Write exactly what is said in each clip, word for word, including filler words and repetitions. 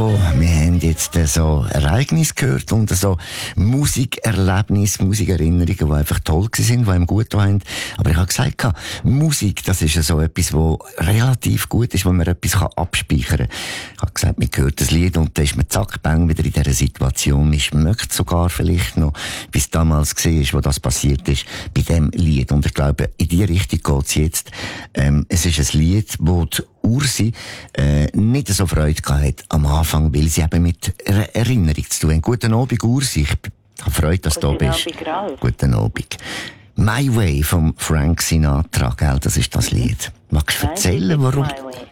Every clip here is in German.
So, wir haben jetzt so Ereignisse gehört und so Musikerlebnisse, Musikerinnerungen, die einfach toll waren, die einem gut waren. Aber ich habe gesagt, Musik, das ist ja so etwas, was relativ gut ist, wo man etwas abspeichern kann. Ich habe gesagt, man hört das Lied und dann ist man zack, bang, wieder in dieser Situation. Man schmeckt sogar vielleicht noch, wie es damals war, wo das passiert ist, bei diesem Lied. Und ich glaube, in die Richtung geht es jetzt. Ähm, es ist ein Lied, wo die Ursi äh, nicht so Freude gehabt am Anfang, weil sie eben mit er Erinnerung zu tun haben. Guten Abend, Ursi. Ich habe Freude, dass du da bist. Guten Abend, Guten Abend. My Way von Frank Sinatra, gell? Das ist das Lied. Magst du erzählen, warum?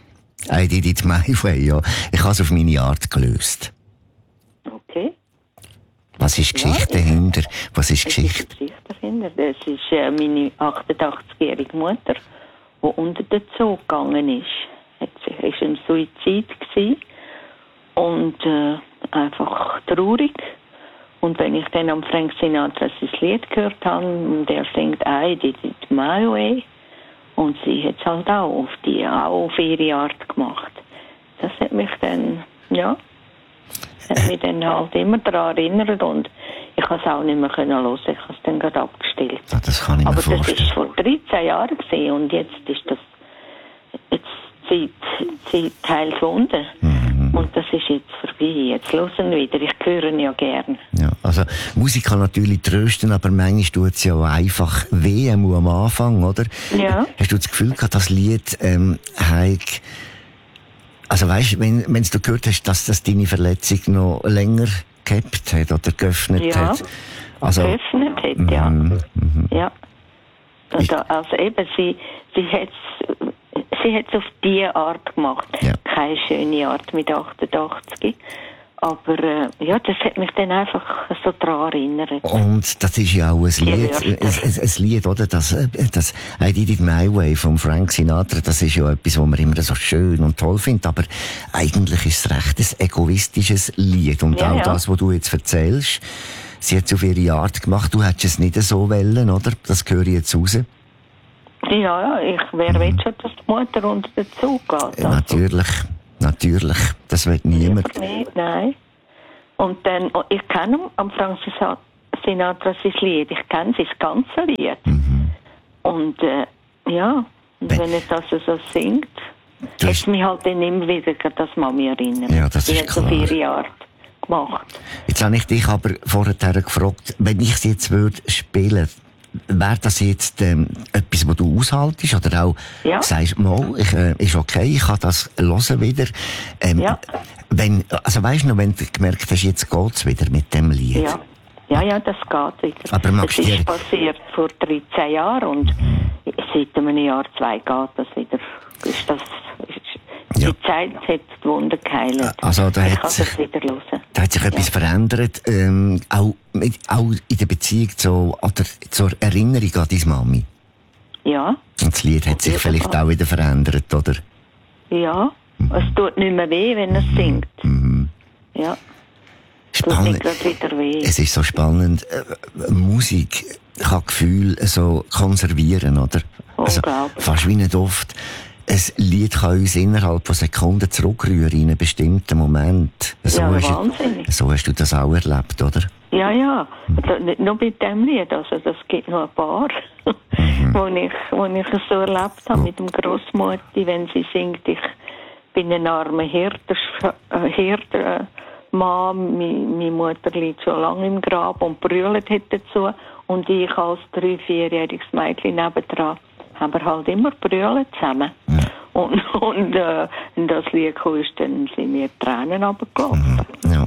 I did it my way, ja. Ich habe es auf meine Art gelöst. Okay. Was ist die Geschichte ja, dahinter? Was ist die Geschichte? Die Geschichte dahinter. Das ist äh, meine achtundachtzigjährige Mutter, die unter den Zoo gegangen ist. Es war ein Suizid gewesen und äh, einfach traurig. Und wenn ich dann am Frank Sinatra das Lied gehört habe, und er singt I did it my way, und sie hat es halt auch auf, die, auch auf ihre Art gemacht. Das hat mich dann, ja, hat mich dann halt immer daran erinnert und ich konnte es auch nicht mehr hören. Ich habe es dann gerade abgestellt. Ja, das kann ich mir Aber vorstellen. das war vor dreizehn Jahren gewesen, und jetzt ist das jetzt Zeit, Zeit heils Wunden. Mhm. Und das ist jetzt vorbei. Jetzt hören wieder. Ich höre ihn ja gern. Ja, also Musik kann natürlich trösten, aber manchmal tut es ja auch einfach weh am Anfang, oder? Ja. Hast du das Gefühl gehabt, das Lied ähm, hat, also weißt, wenn wenn du gehört hast, dass das deine Verletzung noch länger gehabt hat oder geöffnet ja. hat? Also, geöffnet hat, ja. Mm, mm, ja. Und da, also eben, sie, sie hat es sie hat's auf diese Art gemacht. Ja. Keine schöne Art mit achtundachtzig. Aber äh, ja, das hat mich dann einfach so daran erinnert. Und das ist ja auch ein Lied, ein, ein, ein Lied, oder? Das, das I Did It My Way von Frank Sinatra, das ist ja etwas, was man immer so schön und toll findet. Aber eigentlich ist es recht ein egoistisches Lied. Und ja, auch ja. das, was du jetzt erzählst, sie hat es auf ihre Art gemacht. Du hättest es nicht so wollen, oder? Das höre ich jetzt raus. Ja, ja, ich, wer mhm. will schon, dass die Mutter unter den Zug geht? Also. Natürlich, natürlich. Das will niemand. Nicht, nein. Und dann, ich kenne am Frank Sinatra sein Lied. Ich kenne sein ganzes Lied. Mhm. Und äh, ja, und wenn, wenn er das so singt, hat es mich halt dann immer wieder das Mami erinnert. Ja, das sie ist hat klar. auf ihre Art gemacht. Jetzt habe ich dich aber vorher gefragt, wenn ich sie jetzt würde spielen, wäre das jetzt ähm, etwas, was du aushaltest? Oder auch ja. sagst, mal, ich, äh, ist okay, ich kann das hören wieder. Ähm, ja. Wenn, also weißt du noch, wenn du gemerkt hast, jetzt geht's wieder mit dem Lied? Ja, ja, ja, das geht wieder. Aber magst das ist dir... passiert vor dreizehn Jahren und mhm. seit einem Jahr, zwei geht das wieder. Ist das, ist, ja. Die Zeit hat die Wunder geheilt. Also da ich hat kann sich, das wieder hören. Da hat sich etwas ja. verändert, ähm, auch, mit, auch in der Beziehung zu, oder zur Erinnerung an deine Mami. Ja. Und das Lied hat sich vielleicht auch wieder verändert, oder? Ja. Mhm. Es tut nicht mehr weh, wenn er singt. Mhm. Ja. Spannend. Es tut nicht wieder weh. Es ist so spannend. Äh, Musik kann Gefühle so konservieren, oder? Also, fast wie nicht oft. Ein Lied kann uns innerhalb von Sekunden zurückrühren in einen bestimmten Moment. So, ja, hast wahnsinnig. Du, so hast du das auch erlebt, oder? Ja, ja. Mhm. Nicht nur mit dem Lied, also das gibt noch ein paar, mhm. wo ich, wo ich es so erlebt habe, oh. mit dem Grossmutti, wenn sie singt, ich bin ein armer Hirter, äh, Hirter, Mann, meine Mutter liegt schon lange im Grab und brüllt hat dazu. Und ich als drei-, vierjähriges Mädchen nebendran haben wir halt immer brüllt zusammen. Ja. Und, und äh, in das Lied kam, dann sind mir Tränen runtergelaufen. Ja.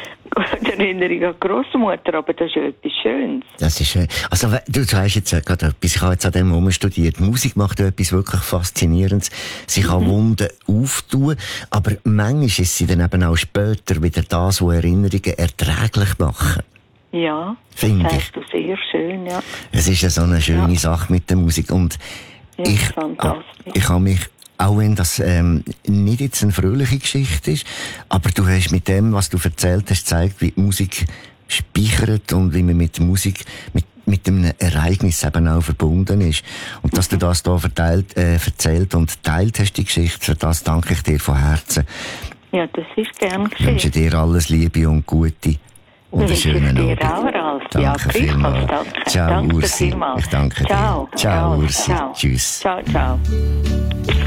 Die Erinnerung an die Grossmutter, aber das ist ja etwas Schönes. Das ist schön. Also, du sagst jetzt ja gerade etwas, ich habe jetzt an dem Moment studiert. Musik macht ja etwas wirklich Faszinierendes. Sie kann mhm. Wunden auftun, aber manchmal ist sie dann eben auch später wieder das, was Erinnerungen erträglich machen. Ja, Find das ich. heißt du sehr schön, ja. Es ist ja so eine schöne ja. Sache mit der Musik. Und ja, ich, fantastisch. ich habe mich, auch wenn das ähm, nicht jetzt eine fröhliche Geschichte ist, aber du hast mit dem, was du erzählt hast, gezeigt, wie die Musik speichert und wie man mit Musik, mit, mit einem Ereignis eben auch verbunden ist. Und dass du das da verteilt, äh, erzählt und teilt hast, die Geschichte, für das danke ich dir von Herzen. Ja, das ist gern Ich wünsche dir alles Liebe und Gute. Und einen schönen dir Abend. auch, Ralf. Danke Ja, vielmals. danke. Ciao, Danke Ursi. vielmals. Ich danke Ciao. dir. Ciao, Ciao. Ursi. Ciao. Tschüss. Ciao, ciao.